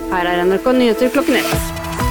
Her er NRK Nyheter klokken 1.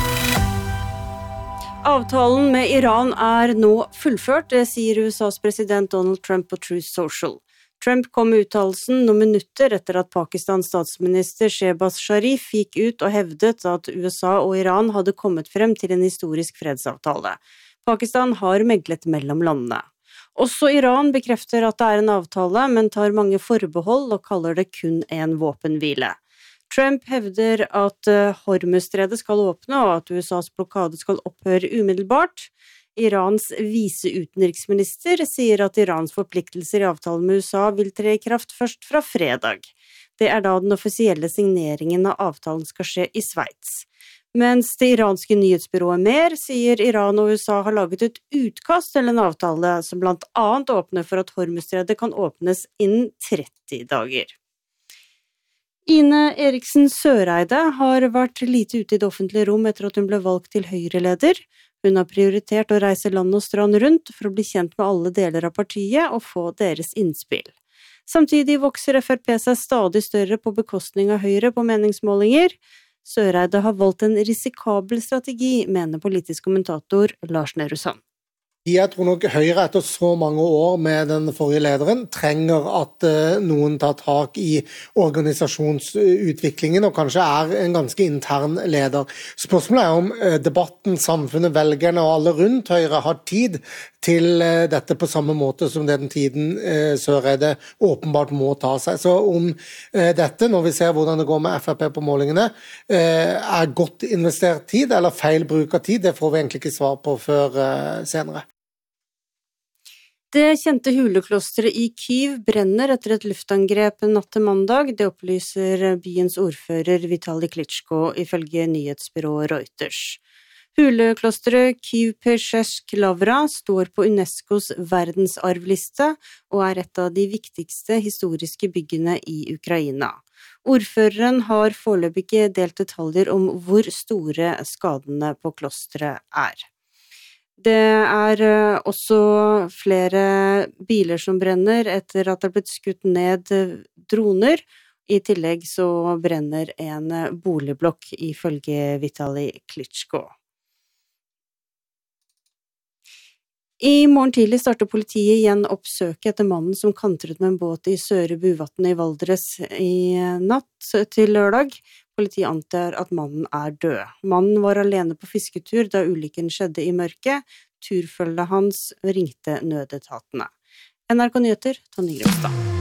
Avtalen med Iran er nå fullført, det sier USAs president Donald Trump på Truth Social. Trump kom med uttalelsen noen minutter etter at Pakistans statsminister Shehbaz Sharif gikk ut og hevdet at USA og Iran hadde kommet frem til en historisk fredsavtale. Pakistan har meglet mellom landene. Også Iran bekrefter at det er en avtale, men tar mange forbehold og kaller det kun en våpenhvile. Trump hevder at Hormuzstredet skal åpne og at USAs blokade skal opphøre umiddelbart. Irans viseutenriksminister sier at Irans forpliktelser i avtalen med USA vil tre i kraft først fra fredag. Det er da den offisielle signeringen av avtalen skal skje i Sveits. Mens det iranske nyhetsbyrået Mer sier Iran og USA har laget et utkast til en avtale som blant annet åpner for at Hormuzstredet kan åpnes innen 30 dager. Ine Eriksen Søreide har vært lite ute i det offentlige rom etter at hun ble valgt til Høyre-leder. Hun har prioritert å reise land og strand rundt for å bli kjent med alle deler av partiet og få deres innspill. Samtidig vokser FrP seg stadig større på bekostning av Høyre på meningsmålinger. Søreide har valgt en risikabel strategi, mener politisk kommentator Lars Nehru Sand. Jeg tror nok Høyre etter så mange år med den forrige lederen trenger at noen tar tak i organisasjonsutviklingen og kanskje er en ganske intern leder. Spørsmålet er om debatten, samfunnet, velgerne og alle rundt Høyre har tid til dette på samme måte som den tiden Søreide åpenbart må ta seg. Så om dette, når vi ser hvordan det går med FrP på målingene, er godt investert tid eller feil bruk av tid, det får vi egentlig ikke svar på før senere. Det kjente huleklosteret i Kyiv brenner etter et luftangrep natt til mandag. Det opplyser byens ordfører Vitali Klitschko ifølge nyhetsbyrået Reuters. Huleklosteret Kyiv-Pesjezjk Lavra står på UNESCOs verdensarvliste og er et av de viktigste historiske byggene i Ukraina. Ordføreren har foreløpig ikke delt detaljer om hvor store skadene på klosteret er. Det er også flere biler som brenner etter at det er blitt skutt ned droner. I tillegg så brenner en boligblokk ifølge Vitali Klitschko. I morgen tidlig starter politiet igjen oppsøket etter mannen som kantret med en båt i Søre Buvatn i Valdres i natt til lørdag. Politiet antar at mannen er død. Mannen var alene på fisketur da ulykken skjedde i mørket. Turfølget hans ringte nødetatene. NRK Nyheter, Tonje Grønstad.